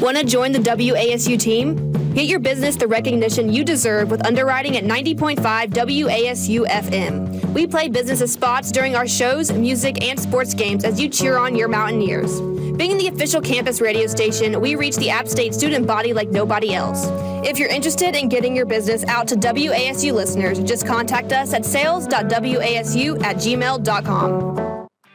Want to join the WASU team? Get your business the recognition you deserve with underwriting at 90.5 WASU FM. We play business spots during our shows, music, and sports games as you cheer on your Mountaineers. Being the official campus radio station, we reach the App State student body like nobody else. If you're interested in getting your business out to WASU listeners, just contact us at sales.wasu@gmail.com.